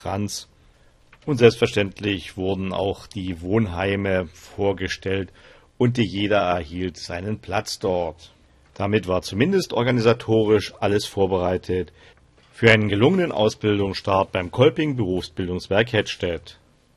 Kranz. Und selbstverständlich wurden auch die Wohnheime vorgestellt und jeder erhielt seinen Platz dort. Damit war zumindest organisatorisch alles vorbereitet für einen gelungenen Ausbildungsstart beim Kolping Berufsbildungswerk Hettstedt.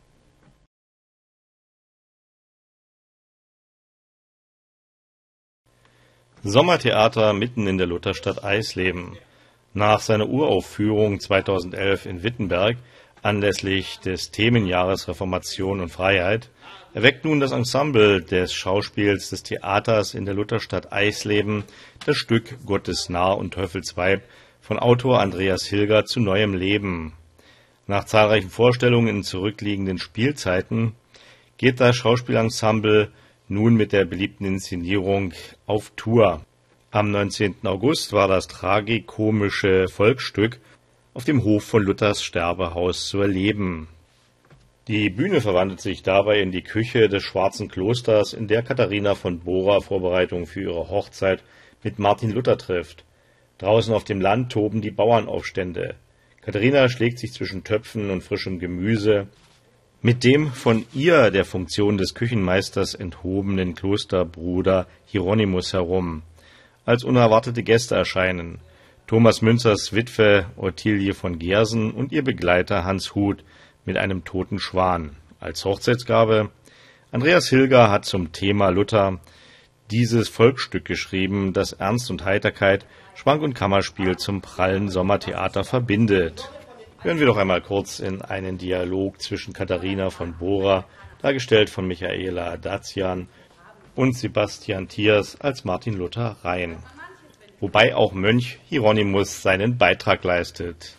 Sommertheater mitten in der Lutherstadt Eisleben. Nach seiner Uraufführung 2011 in Wittenberg anlässlich des Themenjahres Reformation und Freiheit erweckt nun das Ensemble des Schauspiels des Theaters in der Lutherstadt Eisleben das Stück Gottes Narr und Teufelsweib von Autor Andreas Hilger zu neuem Leben. Nach zahlreichen Vorstellungen in zurückliegenden Spielzeiten geht das Schauspielensemble nun mit der beliebten Inszenierung auf Tour. Am 19. August war das tragikomische Volksstück auf dem Hof von Luthers Sterbehaus zu erleben. Die Bühne verwandelt sich dabei in die Küche des Schwarzen Klosters, in der Katharina von Bora Vorbereitungen für ihre Hochzeit mit Martin Luther trifft. Draußen auf dem Land toben die Bauernaufstände. Katharina schlägt sich zwischen Töpfen und frischem Gemüse mit dem von ihr der Funktion des Küchenmeisters enthobenen Klosterbruder Hieronymus herum. Als unerwartete Gäste erscheinen Thomas Münzers Witwe Ottilie von Gersen und ihr Begleiter Hans Huth mit einem toten Schwan. Als Hochzeitsgabe Andreas Hilger hat zum Thema Luther dieses Volksstück geschrieben, das Ernst und Heiterkeit, Schwank und Kammerspiel zum prallen Sommertheater verbindet. Hören wir doch einmal kurz in einen Dialog zwischen Katharina von Bora, dargestellt von Michaela Dazian, und Sebastian Thiers als Martin Luther rein. Wobei auch Mönch Hieronymus seinen Beitrag leistet.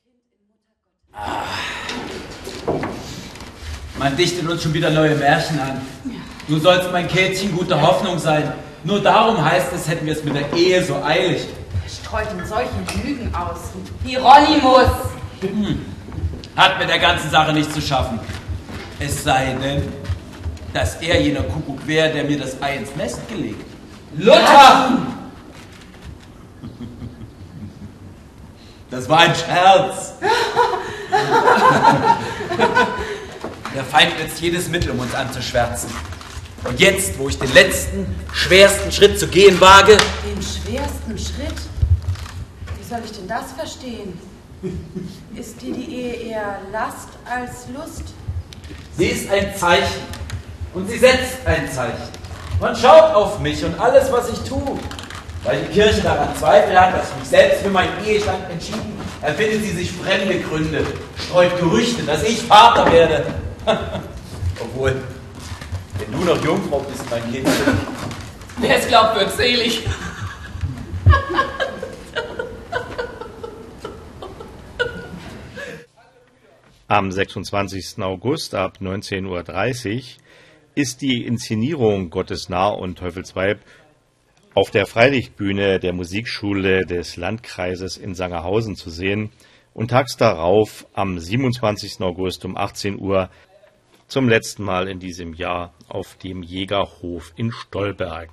Man dichtet uns schon wieder neue Märchen an. Du sollst mein Käthchen gute Hoffnung sein. Nur darum heißt es, hätten wir es mit der Ehe so eilig. Er streut in solchen Lügen aus. Hieronymus! Hat mit der ganzen Sache nichts zu schaffen. Es sei denn, dass er jener Kuckuck wäre, der mir das Ei ins Nest gelegt. Luther! Das war ein Scherz. Der Feind nutzt jedes Mittel, um uns anzuschwärzen. Und jetzt, wo ich den letzten, schwersten Schritt zu gehen wage... Den schwersten Schritt? Wie soll ich denn das verstehen? Ist dir die Ehe eher Last als Lust? Sie ist ein Zeichen. Und sie setzt ein Zeichen. Man schaut auf mich und alles, was ich tue. Weil die Kirche daran Zweifel hat, dass ich mich selbst für meinen Ehestand entschieden, erfindet sie sich fremde Gründe, streut Gerüchte, dass ich Vater werde. Obwohl, wenn du noch Jungfrau bist, mein Kind. Wer es glaubt, wird selig. Am 26. August ab 19:30 Uhr ist die Inszenierung Gottes Narr und Teufelsweib auf der Freilichtbühne der Musikschule des Landkreises in Sangerhausen zu sehen und tags darauf am 27. August um 18 Uhr zum letzten Mal in diesem Jahr auf dem Jägerhof in Stolberg.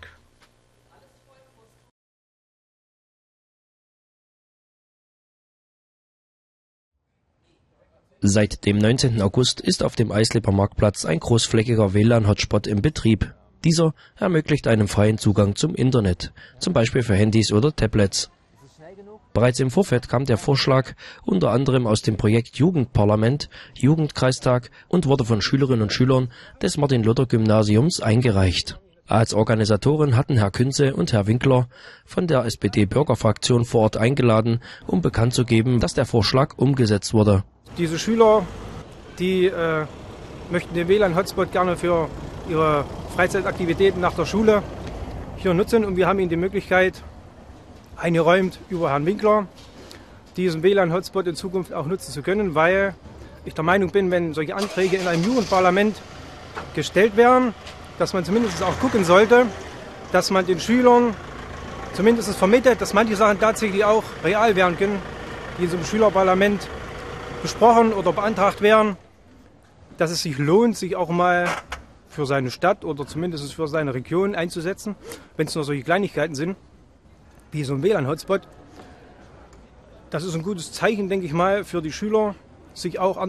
Seit dem 19. August ist auf dem Eisleber Marktplatz ein großflächiger WLAN-Hotspot im Betrieb. Dieser ermöglicht einen freien Zugang zum Internet, zum Beispiel für Handys oder Tablets. Bereits im Vorfeld kam der Vorschlag unter anderem aus dem Projekt Jugendparlament, Jugendkreistag und wurde von Schülerinnen und Schülern des Martin-Luther-Gymnasiums eingereicht. Als Organisatoren hatten Herr Künze und Herr Winkler von der SPD-Bürgerfraktion vor Ort eingeladen, um bekannt zu geben, dass der Vorschlag umgesetzt wurde. Diese Schüler, die möchten den WLAN-Hotspot gerne für ihre Freizeitaktivitäten nach der Schule hier nutzen. Und wir haben ihnen die Möglichkeit eingeräumt über Herrn Winkler, diesen WLAN-Hotspot in Zukunft auch nutzen zu können, weil ich der Meinung bin, wenn solche Anträge in einem Jugendparlament gestellt werden, dass man zumindest auch gucken sollte, dass man den Schülern zumindest vermittelt, dass manche Sachen tatsächlich auch real werden können, die in so einem Schülerparlament besprochen oder beantragt werden, dass es sich lohnt, sich auch mal für seine Stadt oder zumindest für seine Region einzusetzen, wenn es nur solche Kleinigkeiten sind, wie so ein WLAN-Hotspot. Das ist ein gutes Zeichen, denke ich mal, für die Schüler, sich auch